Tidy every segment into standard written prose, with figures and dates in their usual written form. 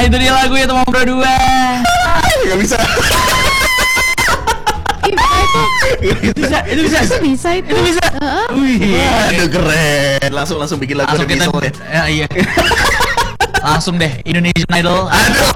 itu dia lagunya teman berdua. Gak bisa. Itu bisa. Wih. Aduh keren. Langsung bikin lagu Langsung kita, ya. iya. Langsung deh Indonesian Idol. Aduh.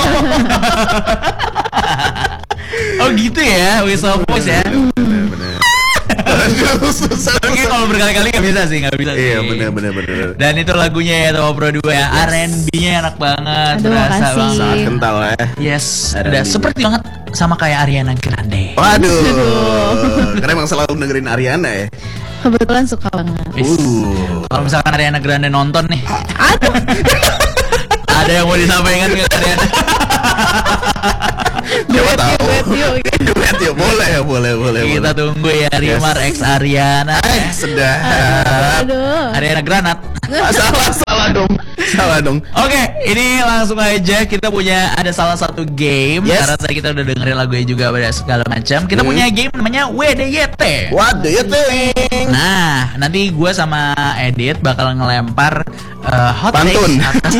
Oh gitu ya, Whistle Voice ya. Bener. Aduh, susah. Oke, kalau berkali-kali nggak bisa sih. Iya bener. Dan itu lagunya ya Tomo Pro 2 ya. R&B-nya enak banget. Aduh, Berasa makasih. banget. Sangat kental ya. Yes, R&B. udah seperti banget sama kayak Ariana Grande. Waduh. Karena emang selalu dengerin Ariana ya. Kebetulan suka banget. Kalau misalkan Ariana Grande nonton nih, ada yang mau disampaikan ke Ariana? Siapa tahu. Duet ya, boleh. Kita tunggu ya Rimar X Ariana. Sedap. Aduh. Ariana Granat. Salah dong. Oke, ini langsung aja kita punya ada salah satu game. Yes. Karena tadi kita udah dengerin lagunya juga pada segala macam. Kita punya game namanya WDYT. What do you think? Nah, nanti gue sama Edit bakal ngelempar hot Pantun. takes atas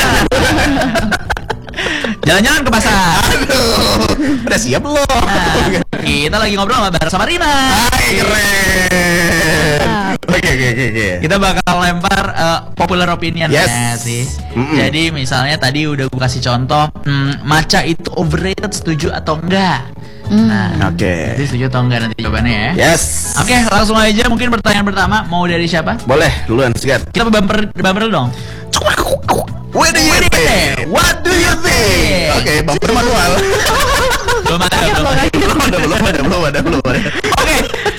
jalan-jalan ke pasar. Aduh, udah siap belum? Nah, kita lagi ngobrol sama Rima. Hai, keren. Oke. Kita bakal lempar popular opinion Yes. ya sih. Mm-mm. Jadi misalnya tadi udah gue kasih contoh, matcha itu overrated, setuju atau enggak? Nah, Oke. jadi setuju atau enggak nanti jawabannya ya. Yes. Oke, langsung aja mungkin pertanyaan pertama mau dari siapa? Boleh, duluan Sigat. Kita bumper dulu dong. What do you think? What do you think? Oke, bumper manual. Belum ada. Oke.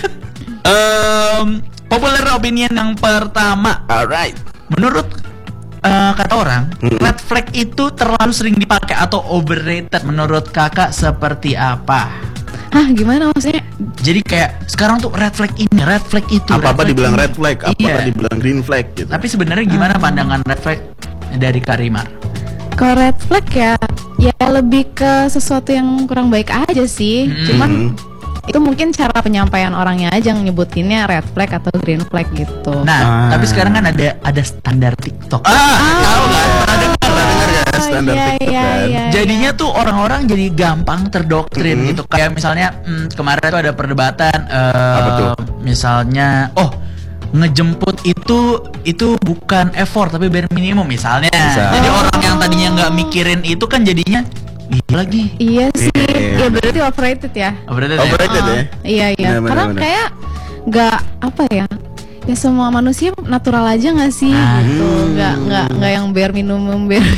Popular opinion yang pertama. Alright. Menurut kata orang, red flag itu terlalu sering dipakai atau overrated. Menurut kakak seperti apa? Hah, gimana maksudnya? Jadi kayak sekarang tuh red flag ini, red flag itu. Apa-apa red flag dibilang ini. red flag, apa-apa Iya. dibilang green flag gitu. Tapi sebenarnya gimana pandangan red flag dari Karimar? Kalau red flag ya lebih ke sesuatu yang kurang baik aja sih. Cuman itu mungkin cara penyampaian orangnya aja yang nyebutinnya red flag atau green flag gitu. Nah, tapi sekarang kan ada standar TikTok. Tahu kan? Pernah dengar ya standar TikTok kan? Jadinya tuh orang-orang jadi gampang terdoktrin gitu. Kayak misalnya kemarin tuh ada perdebatan Apa tuh? misalnya ngejemput itu bukan effort tapi bare minimum misalnya. Jadi orang yang tadinya nggak mikirin itu kan jadinya lagi. Iya sih. Iya. Ya berarti overrated ya. Overrated ya? Iya. Karena kayak nggak apa ya? Ya semua manusia natural aja nggak sih gitu. Nggak yang bare minimum bare.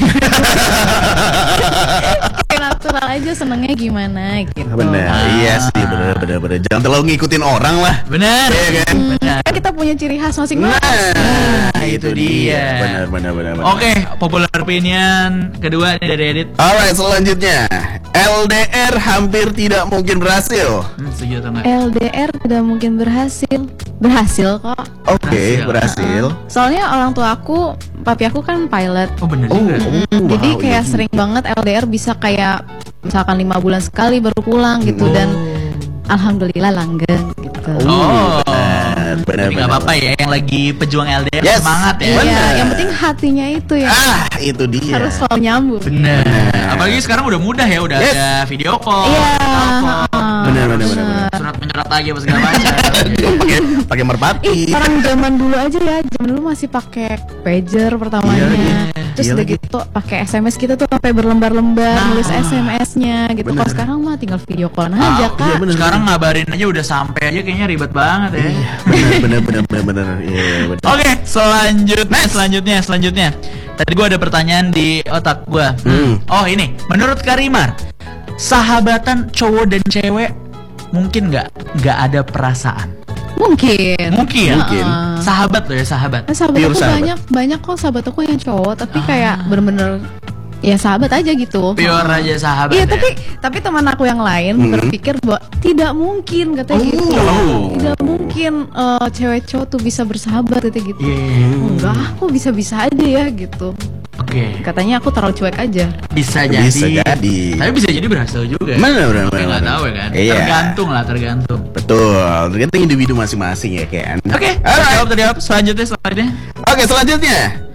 Kayak natural aja, senengnya gimana gitu. Bener, iya sih, bener. Jangan terlalu ngikutin orang lah. Benar. Iya kan? Benar. Kan kita punya ciri khas masing-masing. Nah, itu dia. Benar. Oke, popular opinion kedua ini dari Edit. Alright, selanjutnya LDR hampir tidak mungkin berhasil. Setuju atau enggak? LDR tidak mungkin berhasil kok. Oke, berhasil. Soalnya orang tua aku, papi aku kan pilot. Oh benar juga. Jadi kayak sering banget LDR bisa kayak misalkan 5 bulan sekali baru pulang gitu dan alhamdulillah langgeng gitu. Benar. Nggak apa-apa ya, yang lagi pejuang LDR Yes. semangat ya. Iya, yang penting hatinya itu ya Itu dia. harus selalu nyambung. Bener. Apalagi sekarang udah mudah ya, udah Yes. ada video call. Iya. Benar. Surat menyurat lagi apa segala macam. Pakai merpati. Orang zaman dulu aja ya, zaman dulu masih pakai pager pertamanya. Terus udah gitu pakai SMS kita tuh sampai berlembar-lembar nulis SMS-nya gitu. Kalau sekarang mah tinggal video call aja, Kak. Sekarang ngabarin aja udah sampai aja, kayaknya ribet banget ya. Bener. Iya, bener. Oke, selanjutnya. Tadi gua ada pertanyaan di otak gua. Oh ini, menurut Karimar, sahabatan cowok dan cewek mungkin nggak ada perasaan? Mungkin. Sahabat loh ya, sahabat. Sahabat Pure aku sahabat. banyak kok sahabat aku yang cowok tapi kayak bener-bener ya sahabat aja gitu. Pure aja sahabat. Iya, ya? tapi teman aku yang lain berpikir bahwa tidak mungkin katanya gitu. Tidak mungkin cewek cowok tuh bisa bersahabat katanya gitu. Enggak, kok bisa-bisa aja ya gitu. Oke. Katanya aku terlalu cuek aja. Bisa jadi. Tapi bisa jadi berhasil juga. Bener. Nggak tahu ya kan. Iya. Tergantung. Betul. Tergantung individu masing-masing ya kan. Oke. Terjawab. Selanjutnya. Oke, selanjutnya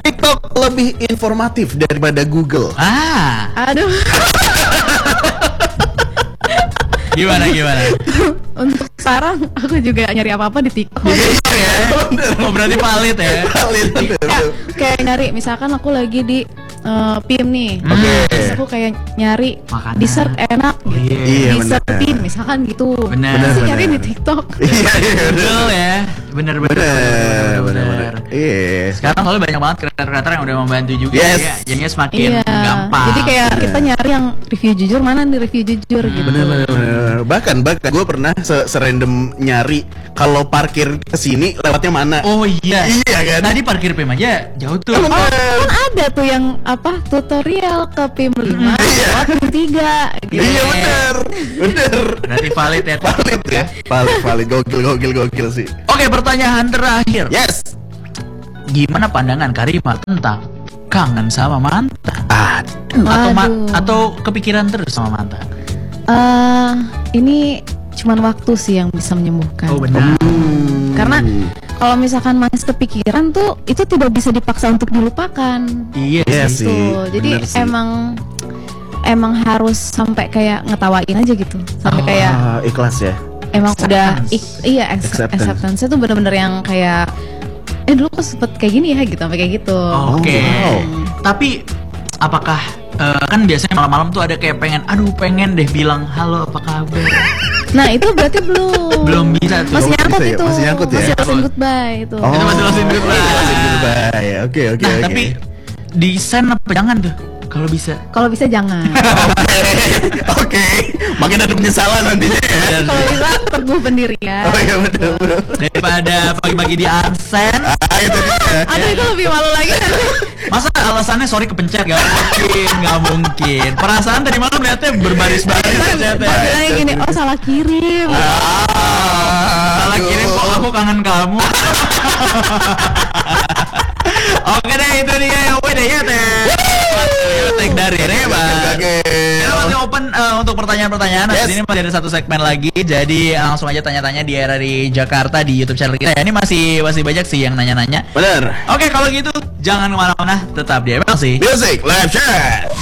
TikTok lebih informatif daripada Google? Aduh. Gimana? Untuk sekarang aku juga nyari apa-apa di TikTok. Oh, berarti valid ya. Kayak nyari, misalkan aku lagi di PIM nih. Terus aku kayak nyari Makanan. dessert enak gitu. Iya, Dessert benar. PIM misalkan gitu. Benar. Terus nyari di TikTok. Iya. Betul ya. Bener. Iya. Sekarang soalnya banyak banget kreator-kreator yang udah membantu juga Yes. ya. Jadinya semakin Iya. gampang. Jadi kayak kita nyari yang review jujur, mana nih review jujur gitu. Bener. Bahkan gue pernah serandom nyari kalau parkir kesini lewatnya mana. Oh iya. Iya kan? Tadi parkir PIM aja jauh tuh. Kan ada tuh yang apa tutorial ke PIM 5 lewat PIM 3 gitu. Iya bener. Berarti valid ya. Valid ya. Valid. Gokil sih. Oke, pertanyaan terakhir. Yes. Gimana pandangan Karima tentang kangen sama mantan? Waduh. Atau kepikiran terus sama mantan? Ini cuman waktu sih yang bisa menyembuhkan. benar. Karena kalau misalkan masih kepikiran tuh itu tidak bisa dipaksa untuk dilupakan. Iya Iya sih. sih. Jadi bener sih. emang harus sampai kayak ngetawain aja gitu. Sampai kayak Ikhlas ya. emang udah Acceptance. Acceptance. acceptance tuh bener-bener yang kayak dulu kok sempet kayak gini ya gitu, sampai kayak gitu. Oke. wow. Tapi apakah kan biasanya malam-malam tuh ada kayak pengen deh bilang halo apa kabar. Nah itu berarti belum Bisa tuh. masih nyangkut bisa ya? itu, Masih nyangkut ya? masih langsung goodbye itu. Oh, Itu masih langsung goodbye. Masih goodbye. Oke. Nah, tapi desain apa jangan tuh kalau bisa. Kalau bisa jangan. Oke. Makin ada penyesalan nantinya ya. Kalau bisa teguh pendirian. Oh iya betul. Daripada pagi-pagi di absen. Itu dia. Aduh itu lebih malu lagi. Masa alasannya sorry kepencet? Gak mungkin. Perasaan tadi malam liatnya berbaris-baris ternyata. Bilangnya gini, oh salah kirim. Salah kirim kok aku kangen kamu. Oke deh, itu dia yang wedenya teh. Take dari Reba. Oke. Kita masih open untuk pertanyaan-pertanyaan. Nah, Yes. di sini masih ada satu segmen lagi. Jadi langsung aja tanya-tanya di era di Jakarta di YouTube channel kita. Ini masih banyak sih yang nanya-nanya. Bener. Oke, kalau gitu jangan kemana-mana, tetap di MLC. Music Live Chat.